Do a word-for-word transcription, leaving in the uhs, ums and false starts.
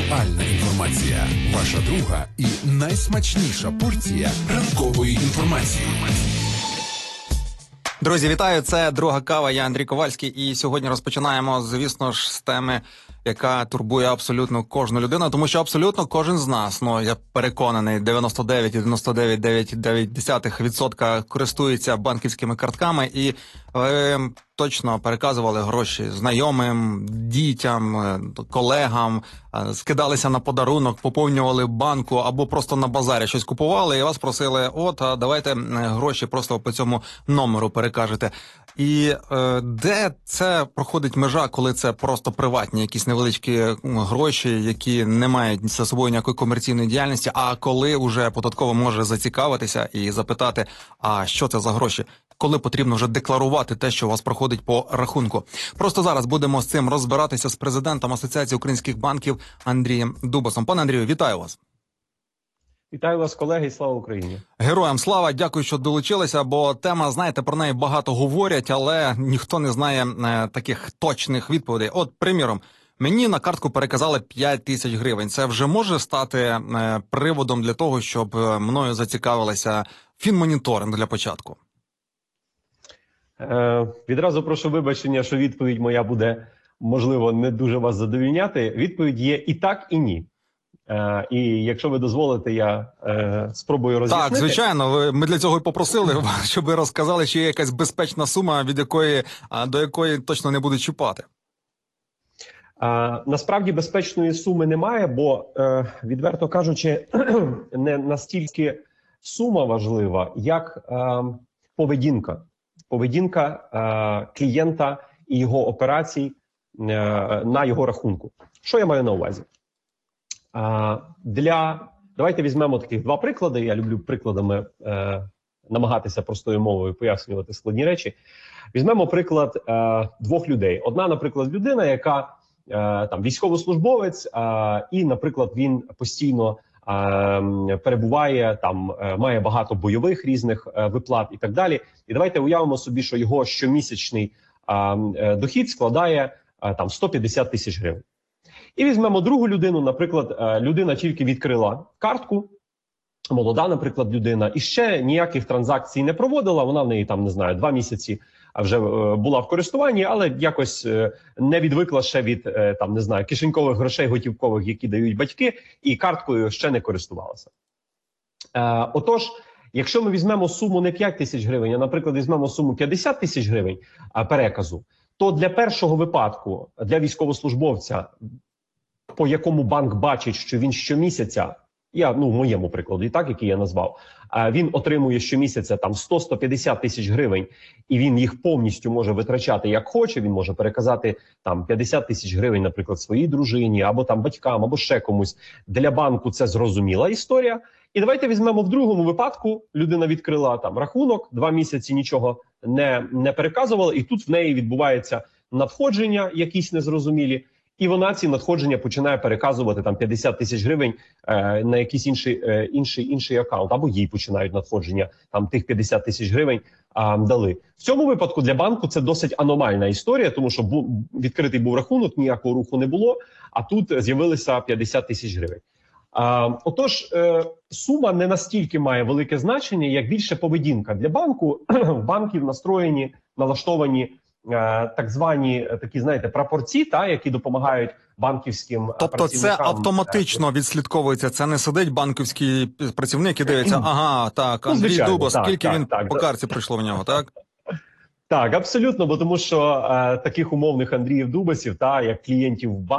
Актуальна інформація. Ваша друга і найсмачніша порція ранкової інформації. Друзі, вітаю! Це «Друга кава», я Андрій Ковальський. І сьогодні розпочинаємо, звісно ж, з теми, яка турбує абсолютно кожну людину, тому що абсолютно кожен з нас, ну, я переконаний, дев'яносто дев'ять цілих дев'яносто дев'ять дев'ять відсотка користуються банківськими картками і е, точно переказували гроші знайомим, дітям, колегам, е, скидалися на подарунок, поповнювали банку або просто на базарі щось купували і вас просили, от, а давайте гроші просто по цьому номеру перекажете. І е, де це проходить межа, коли це просто приватні якісь невеличкі гроші, які не мають за собою ніякої комерційної діяльності, а коли вже податково може зацікавитися і запитати, а що це за гроші, коли потрібно вже декларувати те, що у вас проходить по рахунку. Просто зараз будемо з цим розбиратися з президентом Асоціації українських банків Андрієм Дубасом. Пане Андрію, вітаю вас. Вітаю вас, колеги, слава Україні. Героям слава, дякую, що долучилися, бо тема, знаєте, про неї багато говорять, але ніхто не знає е, таких точних відповідей. От, приміром, мені на картку переказали п'ять тисяч гривень. Це вже може стати е, приводом для того, щоб мною зацікавилися фінмоніторинг для початку? Е, відразу прошу вибачення, що відповідь моя буде, можливо, не дуже вас задовольняти. Відповідь є і так, і ні. Uh, і якщо ви дозволите, я uh, спробую роз'яснити. Так, звичайно, ви, ми для цього і попросили, щоб ви розказали, чи є якась безпечна сума, від якої, до якої точно не будуть чіпати. Uh, насправді безпечної суми немає, бо, uh, відверто кажучи, не настільки сума важлива, як uh, поведінка. Поведінка uh, клієнта і його операцій uh, на його рахунку. Що я маю на увазі? Uh, для давайте візьмемо таких два приклади. Я люблю прикладами uh, намагатися простою мовою пояснювати складні речі. Візьмемо приклад uh, двох людей. Одна, наприклад, людина, яка uh, там військовослужбовець, uh, і, наприклад, він постійно uh, перебуває там, uh, має багато бойових різних uh, виплат і так далі. І давайте уявимо собі, що його щомісячний uh, дохід складає uh, там сто п'ятдесят тисяч гривень. І візьмемо другу людину, наприклад, людина тільки відкрила картку, молода, наприклад, людина, і ще ніяких транзакцій не проводила, вона в неї, там, не знаю, два місяці вже була в користуванні, але якось не відвикла ще від, там, не знаю, кишенькових грошей готівкових, які дають батьки, і карткою ще не користувалася. Отож, якщо ми візьмемо суму не п'ять тисяч гривень, а, наприклад, візьмемо суму п'ятдесят тисяч гривень переказу, то для першого випадку, для військовослужбовця, по якому банк бачить, що він щомісяця, я, ну, в моєму прикладі, так, який я назвав, він отримує щомісяця там сто - сто п'ятдесят тисяч гривень, і він їх повністю може витрачати як хоче, він може переказати там п'ятдесят тисяч гривень, наприклад, своїй дружині, або там батькам, або ще комусь. Для банку це зрозуміла історія. І давайте візьмемо в другому випадку, людина відкрила там рахунок, два місяці нічого не, не переказувала, і тут в неї відбувається надходження якісь незрозумілі, і вона ці надходження починає переказувати там п'ятдесят тисяч гривень е, на якийсь інший, е, інший, інший аккаунт, або їй починають надходження, там тих п'ятдесят тисяч гривень е, дали. В цьому випадку для банку це досить аномальна історія, тому що бу, відкритий був рахунок, ніякого руху не було, а тут з'явилися п'ятдесят тисяч гривень. Е, отож, е, сума не настільки має велике значення, як більше поведінка. Для банку, банків настроєні, налаштовані так звані такі, знаєте, прапорці, та, які допомагають банківським тобто працівникам. Тобто це автоматично відслідковується, це не сидить банківський працівник і дивиться, ага, так, Андрій ну, Дубас, так, скільки так, він так, по так. карті прийшло в нього, так? Так, абсолютно, бо тому що е, таких умовних Андріїв Дубасів, та, як клієнтів в банку,